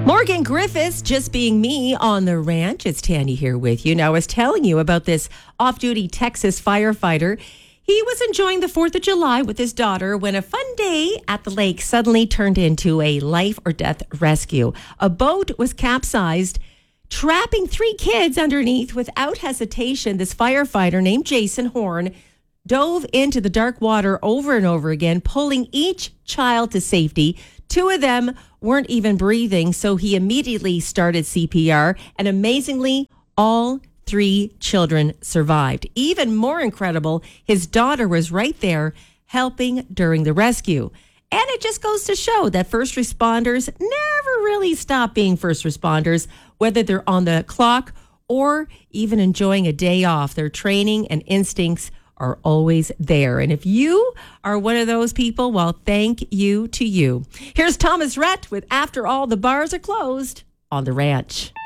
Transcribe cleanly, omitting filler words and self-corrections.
Morgan Griffiths, just being me on the ranch. It's Tanny here with you. Now, I was telling you about this off-duty Texas firefighter. He was enjoying the 4th of July with his daughter when a fun day at the lake suddenly turned into a life or death rescue. A boat was capsized, trapping 3 kids underneath. Without hesitation, this firefighter named Jason Horn dove into the dark water over and over again, pulling each child to safety. 2 of them weren't even breathing, so he immediately started CPR, and amazingly, all 3 children survived. Even more incredible, his daughter was right there helping during the rescue. And it just goes to show that first responders never really stop being first responders, whether they're on the clock or even enjoying a day off. Their training and instincts are always there. And if you are one of those people, well, thank you to you. Here's Thomas Rhett with After All the Bars Are Closed on the Ranch.